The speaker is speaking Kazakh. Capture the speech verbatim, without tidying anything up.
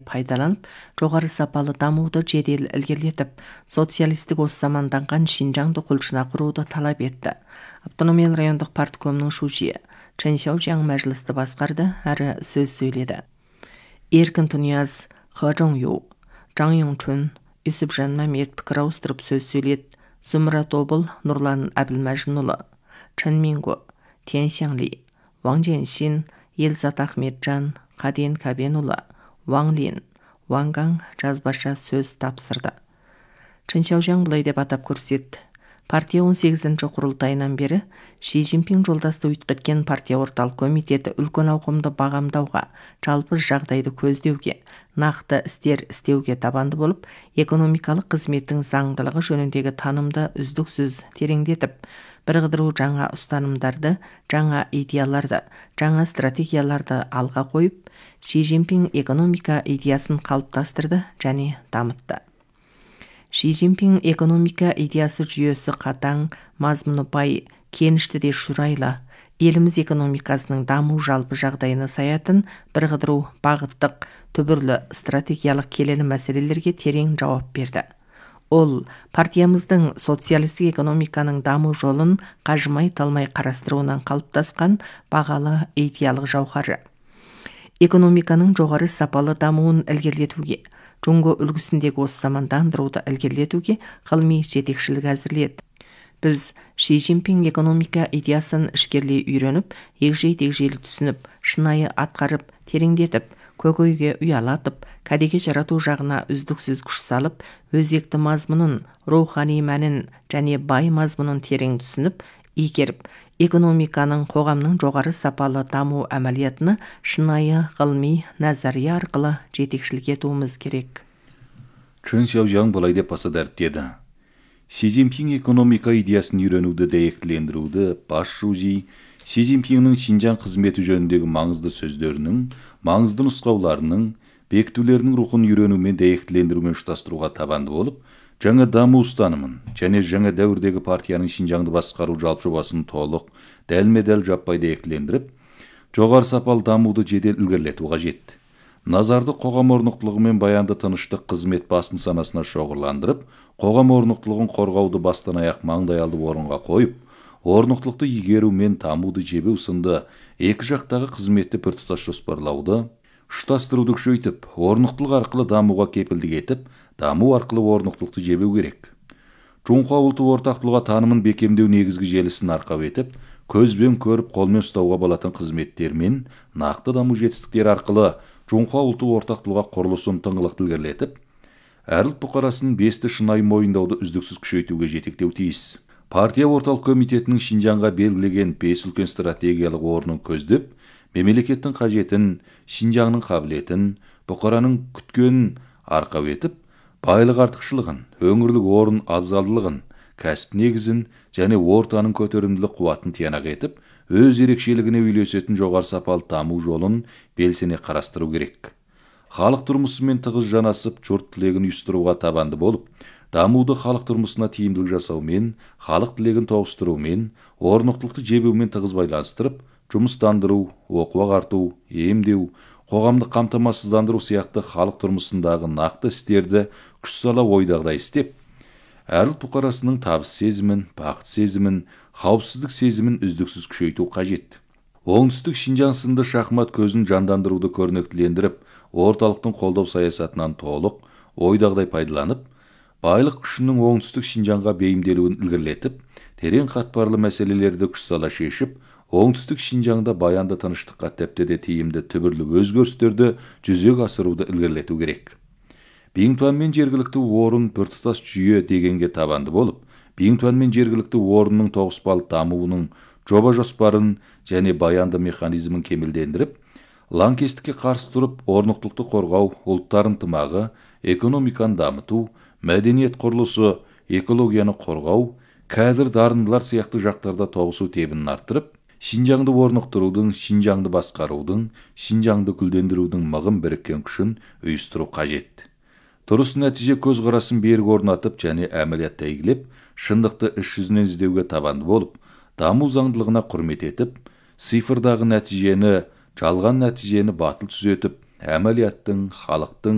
пайдаланып, жоғары сапалы дамуды жедел ілгерілетіп, социалистік осы заманданған Шинжаңды құлшына құруды талап етті. Автономиялы райондық парткомның шужие Чен Сяочжаң мәжілісті басқарды әрі сөз сөйледі. Еркін Тұнияз, Хэ Чжоңю, Жаң Юңчун, Юсупжан Мәмет пікір ауыстырып сөз сөйледі. Зумра Тобыл, Нұрлан Әбілмәжінұлы, Чэн Минго, Тен Сяңли, Ваң Женшин, Елзат Ахметжан, Қаден Кабенұлы, Ваң Лин, Ваң Гаң жазбаша сөз тапсырды. Чен Сяочжаң былай деп атап көрсетті. Партия он сегізінші құрылтайынан бері Ши Цзиньпин жолдасты өткізген партия орталық комитеті үлкен ауқымды бағамдауға, жалпы жағдайды көздеуге, нақты істер істеуге табанды болып, экономикалық қызметтің заңдылығы жөніндегі танымды үздіксіз тереңдетіп, біріктіру жаңа ұстанымдарды, жаңа идеяларды, жаңа стратегияларды алға қойып, Ши Цзиньпин экономика идеясын қалыптастырды және дамытты. Ши Цзиньпин экономика идеясы жүйесі қатаң, мазмұны бай, кенішті де шұрайлы, еліміз экономикасының даму жалпы жағдайына саятын біріктіру бағыттық түбірлі стратегиялық келелі мәселелерге терең жауап берді. Ол, партиямыздың социалистік экономиканың даму жолын қажымай талмай қарастыруынан қалыптасқан бағалы идеялық жауһары. Экономиканың жоғары сапалы дамуын ілгерілетуге, Джунго үлгісіндегі осы замандандыруды ілгерілетуге ғылыми жетекшілік әзірледі. Біз Ши Цзиньпин экономика идеясын ішкерлей үйреніп, егжей-тегжейлі түсініп, шынайы атқарып, тереңдетіп, көкөйге ұялатып, кәдеге жарату жағына үздіксіз күш салып, өзекті мазмұнын, рухани мәнін және бай мазмұнын терең түсініп, игеріп, экономиканың қоғамның жоғары сапалы даму әмәлиятына шынайы ғылыми назария арқылы жетекшілік етуіміз керек. Чэн Сяочжаң былай деп баса дәріптеді. Си Цзиньпин экономика идеясын үйренуді дәйектілендіруді бас шужи Си Цзиньпиннің Шинжаң қызметі жөніндегі маңызды сөздерінің, маңызды нұсқауларының, бекітулерінің рухын үйренумен дәйектілендірумен ұштастыруға табанды болып, жаңа даму ұстанымын және жаңа дәуірдегі партияның Шинжаңды басқару жалпы жобасын толық, дәлме-дәл жаппай дәйектілендіріп, жоғары сапалы дамуды жедел ілгерілету қажет. Назарды қоғам орнықтылығы мен баянды тыныштық қызмет басын санасына шоғырландырып, қоғам орнықтылығын қорғауды бастан аяқ маңдайалды орынға қойып, орнықтылықты игеру мен дамуды жебеу сынды екі жақтағы қызметті біртұтас жоспарлауды, ұштастыруды күшейтіп, орнықтылық арқылы дамуға кепілдік етіп, даму арқылы орнықтылықты жебеу керек. Жоңқа ұлты ортақтылығы танымын бекемдеу негізгі желісін арқау етіп, көзбен көріп, қолмен ұстауға болатын қызметтер мен нақты даму жетістіктері арқылы Жоңқа ұлты ортақтылығы құрылысын тыңғылықты ілгерілетіп, әр ұлт бұқарасын бесті шынайы мойындауды үздіксіз күшейтуге жетектеу тиіс. Партия орталық комитетінің Шинжаңға белгілеген бес үлкен стратегиялық орнын көздеп, мемлекеттің қажетін, Шинжаңның қабілетін, бұқараның күткенін арқау етіп, байлық артықшылығын, өңірлік орын абзалдылығын, кәсіп негізін және ортаның көтерімділік қуатын тиянақ етіп, өз ерекшелігіне үйлесетін жоғары сапалы даму жолын белсене қарастыру керек. Халық тұрмысымен тығыз жанасып, жұрт тілегін ұйыстыруға табанды болып, дамуды халық тұрмысына тиімділік жасаумен, халық тілегін тоғыстырумен, орнықтылықты жебеумен тығыз байланыстырып, жұмыстандыру, оқу ағарту, емдеу, қоғамдық қамтамасыздандыру сияқты халық тұрмысындағы нақты істерді күш сала ойдағыдай істеп, әр ұлт бұқарасының табыс сезімін, бақыт сезімін, қауіпсіздік сезімін үздіксіз күшейту қажет. Оңтүстік Шинжаң сынды шахмат көзін жандандыруды көрнектілендіріп, орталықтың қолдау саясатынан толық, ойдағыдай пайдаланып, байлық күшінің оңтүстік Шинжаңға бейімделуін ілгерілетіп, терең қатпарлы мәселелерді күш сала шешіп, оңтүстік Шинжаңда баянды тыныштыққа тіпті де тиімді түбірлі өзгерістерді жүзеге асыруды ілгерілету керек. Биңтуан мен жергілікті орын біртұтас жүйе дегенге табанды болып, Биңтуан мен жергілікті орынның тоғыспалы дамуының жоба жоспарын және баянды механизмін кемелдендіріп, лаңкестікке қарсы тұрып, орнықтылықты қорғау, ұлттар ынтымағы, экономиканы дамыту, мәдениет құрылысы, экологияны қорғау, кәдір дарындылар сияқты жақтарда тоғысу тебінін арттырып, Шинжаңды орнықтырудың, Шинжаңды басқарудың, Шинжаңды гүлдендірудің мығым біріккен күшін ұйыстыру қажет. Дұрыс нәтиже көзқарасын берік орнатып және әмәлиятта игілеп, шындықты іс жүзінен іздеуге табанды болып, даму заңдылығына құрмет етіп, цифрдағы нәтижені, жалған нәтижені батыл түзетіп, әмәлияттың, халықтың